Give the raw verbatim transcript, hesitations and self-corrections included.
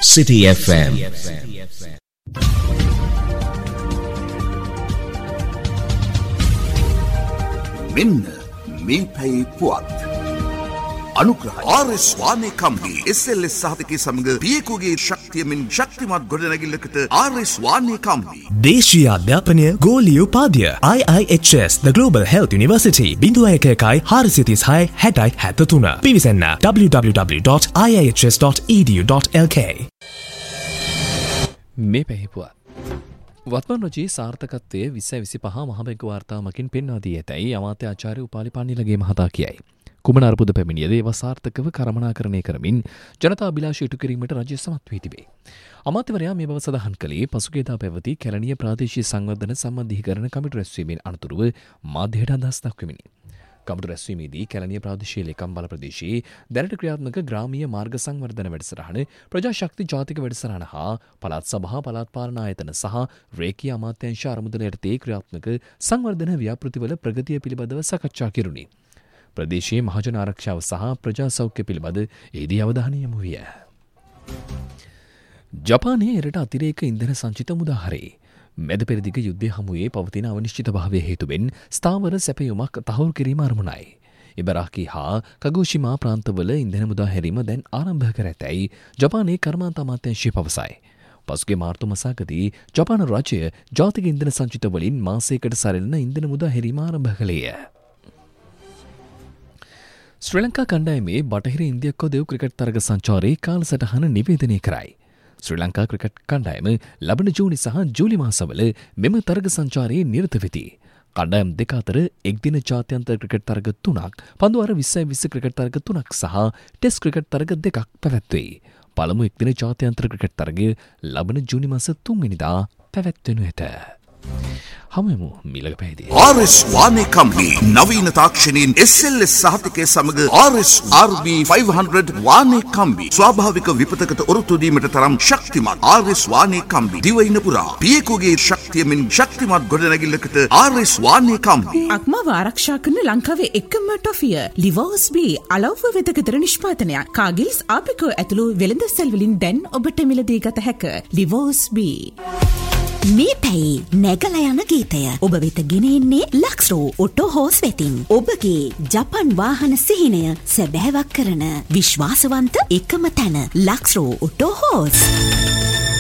City F M. මෙන්න මේ පැයේ පුවත් අනුග්‍රහය R S වානේ company S L S සහතිකයේ සමග පියකුගේ ශක්තියමින් ශක්තිමත් ගොඩනැගිල්ලකට ආර් එස් වානේ කම්පනි දේශීය අධ්‍යාපනය ගෝලීය උපාධිය I I H S The Global Health University බිඳුව එක එකයි හාරසිය තිස් හය හැටයි හැත්තතුන පිවිසන්න w w w dot i i h s dot e d u dot l k. මේ පැහිපුවත් වත්මන් රජයේ සාර්ථකත්වය විස්සයි විසිපහ මහබැංකු වාර්තාවකින් පෙන්වා දී ඇතැයි අමාත්‍ය ආචාර්ය උපාලි පන්නිලගේ මහතා කියයි. කුමන අර්බුද පැමිණියද ඒවා සාර්ථකව කළමනාකරණය කරමින් ජනතා අභිලාෂ ඉටු කිරීමට රජය සමත් වී තිබේ. අමාත්‍යවරයා මේ බව සඳහන් කළේ පසුගියදා පැවති කැලණිය ප්‍රාදේශීය සංවර්ධන සම්බන්ධීකරණ කමිටු රැස්වීමෙන් අනතුරුව මාධ්‍යයට අදහස් දක්වමිනි. කමිටු රැස්වීමේදී කැලණිය ප්‍රාදේශීය ලේකම් බල ප්‍රදේශයේ දැනට ක්‍රියාත්මක ග්‍රාමීය මාර්ග සංවර්ධන වැඩසටහන ප්‍රජා ශක්ති ජාතික වැඩසටහන හා පළාත් සභා පළාත් පාලන ආයතන සහ රේකී අමාත්‍යාංශ අරමුදල යටතේ ක්‍රියාත්මක සංවර්ධන ව්‍යාපෘතිවල ප්‍රගතිය පිළිබඳව සාකච්ඡා කෙරුණි. ප්‍රදේශයේ මහජන ආරක්ෂාව සහ ප්‍රජා සෞඛ්‍ය පිළිබඳ එහිදී අවධානය යොමු විය. ජපානයේ එරට අතිරේක ඉන්ධන සංචිත මුදාහරේ මැද පෙරදිග යුද්ධය හමුවේ පවතින අනිශ්චිතභාවය හේතුවෙන් ස්ථාවර සැපයුමක් තහවුරු කිරීම අරමුණයි. ඉබරාකි හා කගෝෂිමා ප්‍රාන්තවල ඉන්ධන මුදා හැරීම දැන් ආරම්භ කර ඇතැයි ජපානයේ කර්මාන්ත අමාත්‍යාංශය පවසයි. පසුගිය මාර්තු මාසයකදී ජපාන රජය ජාතික ඉන්ධන සංචිත වලින් මාසයකට සරිලන ඉන්ධන මුදා හැරීම ආරම්භ කළේය. ශ්‍රී ලංකා කණ්ඩායමේ බටහිර ඉන්දියාකෝ දෙව් ක්‍රිකට් තරග සංචාරයේ කාලසටහන නිවේදනය කරයි. ශ්‍රී ලංකා ක්‍රිකට් කණ්ඩායම ලබන ජූනි සහ ජූලි මාසවල මෙම තරග සංචාරයේ නිරත වෙති. කණ්ඩායම් දෙක අතර එක්දින ජාත්‍යන්තර ක්‍රිකට් තරග තුනක්, පන්දුවාර විස්සයි විස්ස ක්‍රිකට් තරග තුනක් සහ ටෙස්ට් ක්‍රිකට් තරග දෙකක් පැවැත්වේ. පළමු එක්දින ජාත්‍යන්තර ක්‍රිකට් තරගය ලබන ජූනි මාස තුන්වෙනිදා පැවැත්වෙනු ඇත. හමුවෙමු මීළඟ පැයදී. ආර් එස් වානේ කම්පනි නවීන තාක්ෂණයෙන් එස් එල් එස් සහතිකයේ සමග ආර් එස් ආර් බී පන්සිය වානේ කම්බි ස්වාභාවික විපතකට ඔරොත්තු දීමට තරම් ශක්තිමත් ආර් එස් වානේ කම්බි දිවයින පුරා පියකුගේ ශක්තියමින් ශක්තිමත් ගොඩනැගිල්ලකට ආර් එස් වානේ කම්බි අක්මාව ආරක්ෂා කරන ලංකාවේ එකම ටොෆිය ලිවෝස් බී අලව්ව වෙදකතර නිෂ්පාදනයක් කාගිල්ස් ආපිකෝ ඇතුළු වෙළඳ සැල් වලින් දැන් ඔබට මිලදී ගත හැක. ලිවෝස් බී මේ පැයි නැගල යන ගීතය ඔබ වෙත ගෙනෙන්නේ ලක්ස්රෝ ඔටෝ හෝස් වෙතින්. ඔබගේ ජපන් වාහන සිහිනය සැබෑවක් කරන විශ්වාසවන්ත එකම තැන ලක්ස්රෝ ඔටෝ හෝස්.